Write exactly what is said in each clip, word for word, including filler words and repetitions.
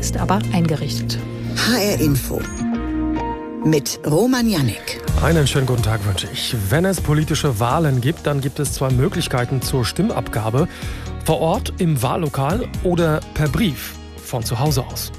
ist aber eingerichtet. H R Info mit Roman Jannik. Einen schönen guten Tag wünsche ich. Wenn es politische Wahlen gibt, dann gibt es zwei Möglichkeiten zur Stimmabgabe. Vor Ort im Wahllokal oder per Brief von zu Hause aus.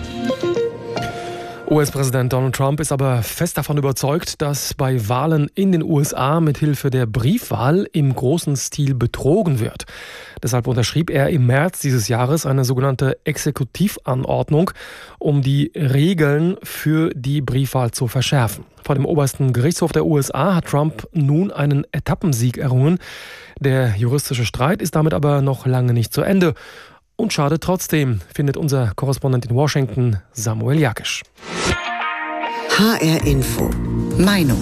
U S-Präsident Donald Trump ist aber fest davon überzeugt, dass bei Wahlen in den U S A mithilfe der Briefwahl im großen Stil betrogen wird. Deshalb unterschrieb er im März dieses Jahres eine sogenannte Exekutivanordnung, um die Regeln für die Briefwahl zu verschärfen. Vor dem obersten Gerichtshof der U S A hat Trump nun einen Etappensieg errungen. Der juristische Streit ist damit aber noch lange nicht zu Ende. Und schade trotzdem, findet unser Korrespondent in Washington, Samuel Jakisch. H R Info. Meinung.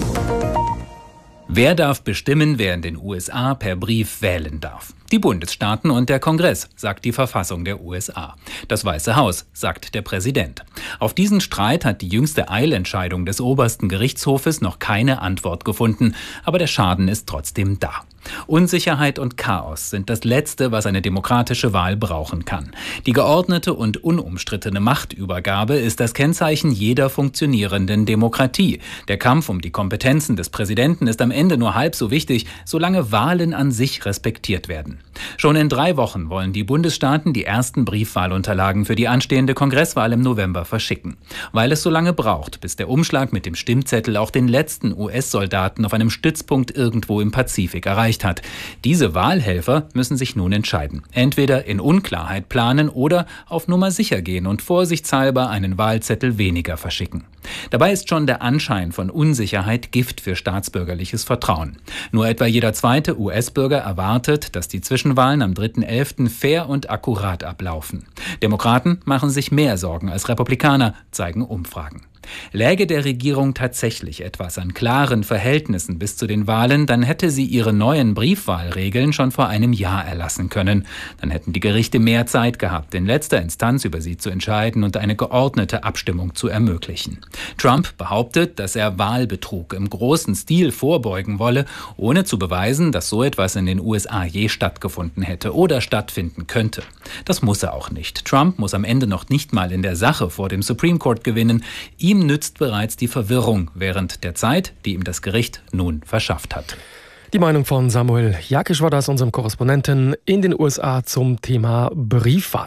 Wer darf bestimmen, wer in den U S A per Brief wählen darf? Die Bundesstaaten und der Kongress, sagt die Verfassung der U S A. Das Weiße Haus, sagt der Präsident. Auf diesen Streit hat die jüngste Eilentscheidung des obersten Gerichtshofes noch keine Antwort gefunden, aber der Schaden ist trotzdem da. Unsicherheit und Chaos sind das Letzte, was eine demokratische Wahl brauchen kann. Die geordnete und unumstrittene Machtübergabe ist das Kennzeichen jeder funktionierenden Demokratie. Der Kampf um die Kompetenzen des Präsidenten ist am Ende nur halb so wichtig, solange Wahlen an sich respektiert werden. Schon in drei Wochen wollen die Bundesstaaten die ersten Briefwahlunterlagen für die anstehende Kongresswahl im November verschicken. Weil es so lange braucht, bis der Umschlag mit dem Stimmzettel auch den letzten U S-Soldaten auf einem Stützpunkt irgendwo im Pazifik erreicht hat. Diese Wahlhelfer müssen sich nun entscheiden. Entweder in Unklarheit planen oder auf Nummer sicher gehen und vorsichtshalber einen Wahlzettel weniger verschicken. Dabei ist schon der Anschein von Unsicherheit Gift für staatsbürgerliches Vertrauen. Nur etwa jeder zweite U S-Bürger erwartet, dass die Zwischenwahlen am dritten elften fair und akkurat ablaufen. Demokraten machen sich mehr Sorgen als Republikaner, zeigen Umfragen. Läge der Regierung tatsächlich etwas an klaren Verhältnissen bis zu den Wahlen, dann hätte sie ihre neuen Briefwahlregeln schon vor einem Jahr erlassen können. Dann hätten die Gerichte mehr Zeit gehabt, in letzter Instanz über sie zu entscheiden und eine geordnete Abstimmung zu ermöglichen. Trump behauptet, dass er Wahlbetrug im großen Stil vorbeugen wolle, ohne zu beweisen, dass so etwas in den U S A je stattgefunden hätte oder stattfinden könnte. Das muss er auch nicht. Trump muss am Ende noch nicht mal in der Sache vor dem Supreme Court gewinnen. Ihm nützt bereits die Verwirrung während der Zeit, die ihm das Gericht nun verschafft hat. Die Meinung von Samuel Jakisch war das, unserem Korrespondenten in den U S A zum Thema Briefwahl.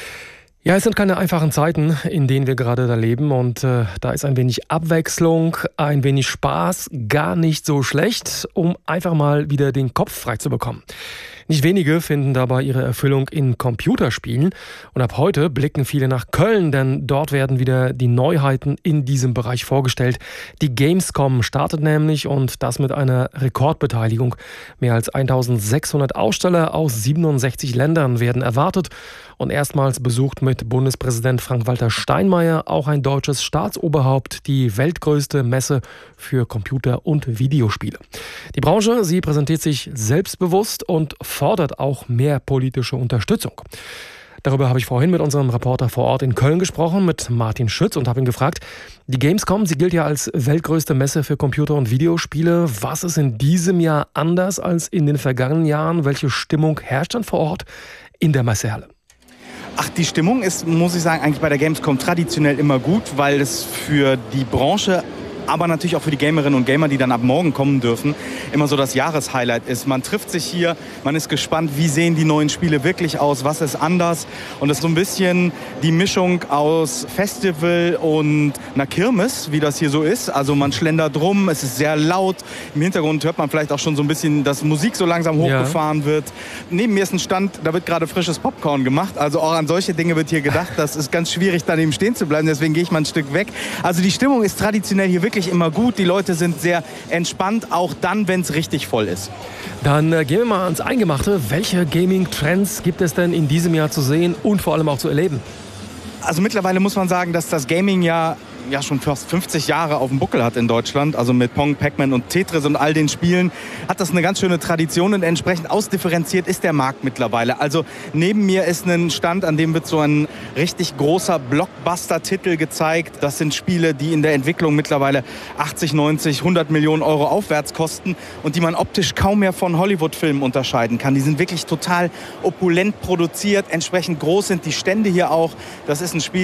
Ja, es sind keine einfachen Zeiten, in denen wir gerade da leben, und äh, da ist ein wenig Abwechslung, ein wenig Spaß gar nicht so schlecht, um einfach mal wieder den Kopf frei zu bekommen. Nicht wenige finden dabei ihre Erfüllung in Computerspielen, und ab heute blicken viele nach Köln, denn dort werden wieder die Neuheiten in diesem Bereich vorgestellt. Die Gamescom startet nämlich, und das mit einer Rekordbeteiligung. Mehr als eintausendsechshundert Aussteller aus siebenundsechzig Ländern werden erwartet, und erstmals besucht mit Bundespräsident Frank-Walter Steinmeier auch ein deutsches Staatsoberhaupt die weltgrößte Messe für Computer- und Videospiele. Die Branche, sie präsentiert sich selbstbewusst und fordert auch mehr politische Unterstützung. Darüber habe ich vorhin mit unserem Reporter vor Ort in Köln gesprochen, mit Martin Schütz, und habe ihn gefragt, die Gamescom, sie gilt ja als weltgrößte Messe für Computer- und Videospiele. Was ist in diesem Jahr anders als in den vergangenen Jahren? Welche Stimmung herrscht dann vor Ort in der Messehalle? Ach, die Stimmung ist, muss ich sagen, eigentlich bei der Gamescom traditionell immer gut, weil es für die Branche, aber natürlich auch für die Gamerinnen und Gamer, die dann ab morgen kommen dürfen, immer so das Jahreshighlight ist. Man trifft sich hier, man ist gespannt, wie sehen die neuen Spiele wirklich aus, was ist anders. Und das ist so ein bisschen die Mischung aus Festival und einer Kirmes, wie das hier so ist. Also man schlendert rum, es ist sehr laut. Im Hintergrund hört man vielleicht auch schon so ein bisschen, dass Musik so langsam hochgefahren ja. wird. Neben mir ist ein Stand, da wird gerade frisches Popcorn gemacht. Also auch an solche Dinge wird hier gedacht. Das ist ganz schwierig, daneben stehen zu bleiben. Deswegen gehe ich mal ein Stück weg. Also die Stimmung ist traditionell hier wirklich immer gut. Die Leute sind sehr entspannt, auch dann, wenn es richtig voll ist. Dann äh, gehen wir mal ans Eingemachte. Welche Gaming-Trends gibt es denn in diesem Jahr zu sehen und vor allem auch zu erleben? Also mittlerweile muss man sagen, dass das Gaming ja ja schon fast fünfzig Jahre auf dem Buckel hat in Deutschland, also mit Pong, Pac-Man und Tetris und all den Spielen, hat das eine ganz schöne Tradition, und entsprechend ausdifferenziert ist der Markt mittlerweile. Also neben mir ist ein Stand, an dem wird so ein richtig großer Blockbuster-Titel gezeigt. Das sind Spiele, die in der Entwicklung mittlerweile achtzig, neunzig, hundert Millionen Euro aufwärts kosten und die man optisch kaum mehr von Hollywood-Filmen unterscheiden kann. Die sind wirklich total opulent produziert, entsprechend groß sind die Stände hier auch. Das ist ein Spiel,